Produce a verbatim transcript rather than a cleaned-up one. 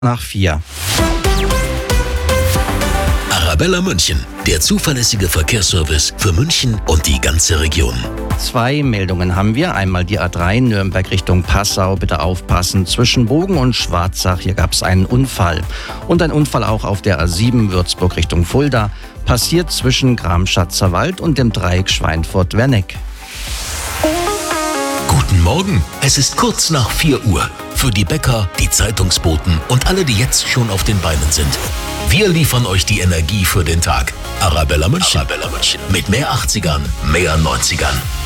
Nach vier. Arabella München, der zuverlässige Verkehrsservice für München und die ganze Region. Zwei Meldungen haben wir. Einmal die A drei Nürnberg Richtung Passau. Bitte aufpassen. Zwischen Bogen und Schwarzach, hier gab es einen Unfall. Und ein Unfall auch auf der A sieben Würzburg Richtung Fulda. Passiert zwischen Gramschatzer Wald und dem Dreieck Schweinfurt-Werneck. Guten Morgen, es ist kurz nach vier Uhr. Für die Bäcker, die Zeitungsboten und alle, die jetzt schon auf den Beinen sind. Wir liefern euch die Energie für den Tag. Arabella München. Arabella München. Mit mehr achtzigern, mehr neunzigern.